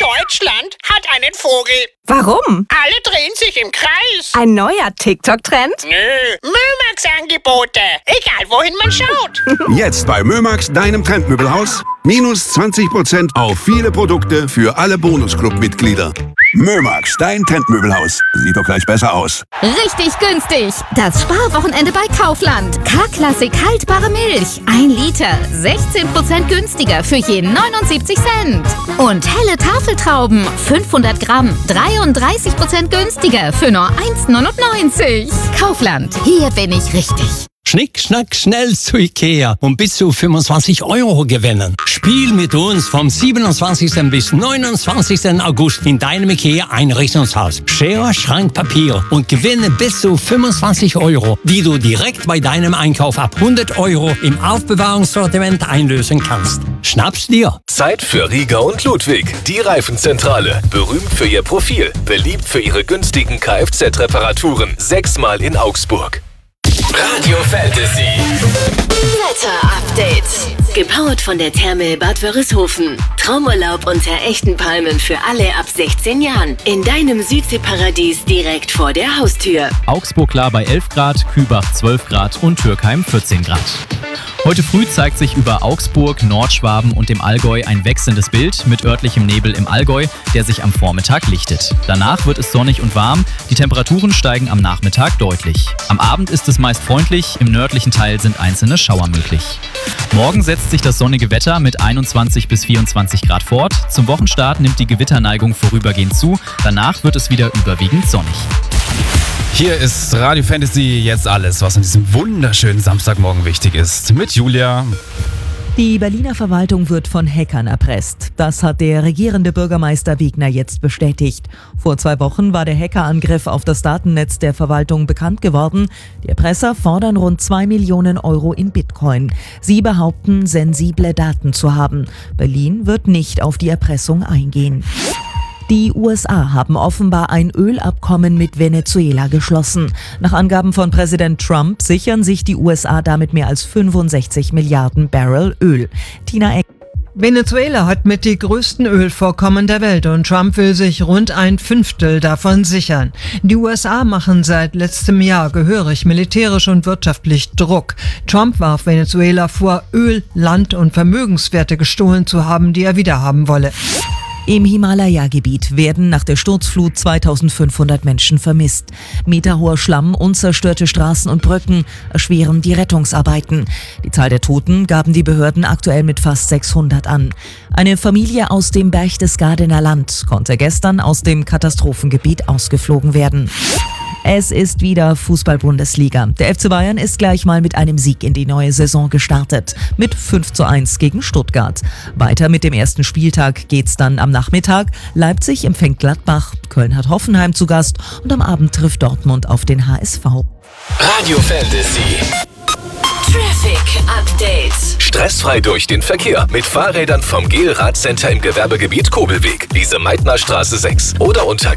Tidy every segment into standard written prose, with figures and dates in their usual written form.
Deutschland hat einen Vogel. Warum? Alle drehen sich im Kreis. Ein neuer TikTok-Trend? Nö, Mömax-Angebote. Egal, wohin man schaut. Jetzt bei Mömax, deinem Trendmöbelhaus. Minus 20% auf viele Produkte für alle Bonusclub-Mitglieder. Mömax, dein Trendmöbelhaus. Sieht doch gleich besser aus. Richtig günstig. Das Sparwochenende bei Kaufland. K-Klassik haltbare Milch. 1 Liter. 16% günstiger für je 79 Cent. Und helle Tafeltrauben. 500 Gramm. 33% günstiger für nur 1,99. Kaufland. Hier bin ich richtig. Schnick, schnack, schnell zu Ikea und bis zu 25 € gewinnen. Spiel mit uns vom 27. bis 29. August in deinem Ikea-Einrichtungshaus. Schere, Schrank, Papier und gewinne bis zu 25 €, die du direkt bei deinem Einkauf ab 100 € im Aufbewahrungssortiment einlösen kannst. Schnapp's dir! Zeit für Rieger und Ludwig, die Reifenzentrale. Berühmt für ihr Profil, beliebt für ihre günstigen Kfz-Reparaturen. 6-mal in Augsburg. Radio Fantasy. Wetter Update. Gepowert von der Therme Bad Wörishofen. Traumurlaub unter echten Palmen für alle ab 16 Jahren. In deinem Südseeparadies direkt vor der Haustür. Augsburg klar bei 11 Grad, Kübach 12 Grad und Türkheim 14 Grad. Heute früh zeigt sich über Augsburg, Nordschwaben und dem Allgäu ein wechselndes Bild mit örtlichem Nebel im Allgäu, der sich am Vormittag lichtet. Danach wird es sonnig und warm, die Temperaturen steigen am Nachmittag deutlich. Am Abend ist es meist freundlich, im nördlichen Teil sind einzelne Schauer möglich. Morgen setzt sich das sonnige Wetter mit 21 bis 24 Grad fort. Zum Wochenstart nimmt die Gewitterneigung vorübergehend zu, danach wird es wieder überwiegend sonnig. Hier ist Radio Fantasy, jetzt alles, was an diesem wunderschönen Samstagmorgen wichtig ist. Mit Julia. Die Berliner Verwaltung wird von Hackern erpresst. Das hat der regierende Bürgermeister Wegner jetzt bestätigt. Vor 2 Wochen war der Hackerangriff auf das Datennetz der Verwaltung bekannt geworden. Die Erpresser fordern rund 2 Millionen € in Bitcoin. Sie behaupten, sensible Daten zu haben. Berlin wird nicht auf die Erpressung eingehen. Die USA haben offenbar ein Ölabkommen mit Venezuela geschlossen. Nach Angaben von Präsident Trump sichern sich die USA damit mehr als 65 Milliarden Barrel Öl. Tina Eck. Venezuela hat mit die größten Ölvorkommen der Welt und Trump will sich rund 1/5 davon sichern. Die USA machen seit letztem Jahr gehörig militärisch und wirtschaftlich Druck. Trump warf Venezuela vor, Öl, Land und Vermögenswerte gestohlen zu haben, die er wiederhaben wolle. Im Himalaya-Gebiet werden nach der Sturzflut 2500 Menschen vermisst. Meterhoher Schlamm und zerstörte Straßen und Brücken erschweren die Rettungsarbeiten. Die Zahl der Toten gaben die Behörden aktuell mit fast 600 an. Eine Familie aus dem Berchtesgadener Land konnte gestern aus dem Katastrophengebiet ausgeflogen werden. Es ist wieder Fußball-Bundesliga. Der FC Bayern ist gleich mal mit einem Sieg in die neue Saison gestartet. Mit 5:1 gegen Stuttgart. Weiter mit dem ersten Spieltag geht's dann am Nachmittag. Leipzig empfängt Gladbach, Köln hat Hoffenheim zu Gast und am Abend trifft Dortmund auf den HSV. Radio Fantasy. Traffic Update. Stressfrei durch den Verkehr mit Fahrrädern vom GEL-Radcenter im Gewerbegebiet Kobelweg, Lise-Meitner-Straße 6 oder unter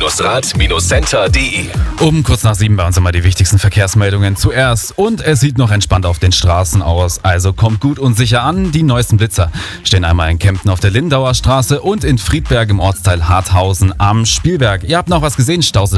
gel-rad-center.de. Um kurz nach 7 bei uns einmal die wichtigsten Verkehrsmeldungen zuerst. Und es sieht noch entspannt auf den Straßen aus, also kommt gut und sicher an. Die neuesten Blitzer stehen einmal in Kempten auf der Lindauer Straße und in Friedberg im Ortsteil Harthausen am Spielberg. Ihr habt noch was gesehen, Staus